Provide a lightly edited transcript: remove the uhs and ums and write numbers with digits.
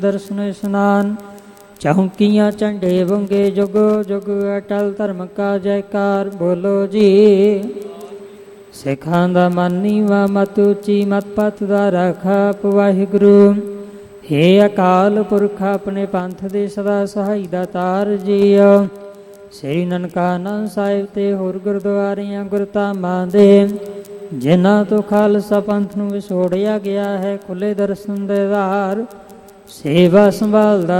ਦਰਸ਼ਨ ਇਸ਼ਨਾਨ ਚੌਂਕੀਆਂ ਝੰਡੇ ਵੰਗੇ ਜੁਗ ਜੁਗ ਅਟਲ ਧਰਮ ਕਾ ਜੈਕਾਰ। ਬੋਲੋ ਜੀ। ਸਿੱਖਾਂ ਦਾ ਮਨ ਨੀਵਾ ਮਤ ਉੱਚੀ ਮਤ ਪਤ ਦਾ ਰਾਖਾ ਵਾਹਿਗੁਰੂ। ਹੇ ਅਕਾਲ ਪੁਰਖ ਆਪਣੇ ਪੰਥ ਦੇ ਸਦਾ ਸਹਾਈ ਦਾਤਾਰ ਜੀਓ। ਸ੍ਰੀ ਨਨਕਾਣਾ ਸਾਹਿਬ ਤੇ ਹੋਰ ਗੁਰਦੁਆਰਿਆਂ ਗੁਰਧਾਮਾਂ ਦੇ ਜਿਨ੍ਹਾਂ ਤੋਂ ਖਾਲਸਾ ਪੰਥ ਨੂੰ ਵਿਛੋੜਿਆ ਗਿਆ ਹੈ, ਖੁੱਲੇ ਦਰਸ਼ਨ ਦੇ ਆਧਾਰ। ਸੇਵਾ ਸੰਭਾਲ ਦਾ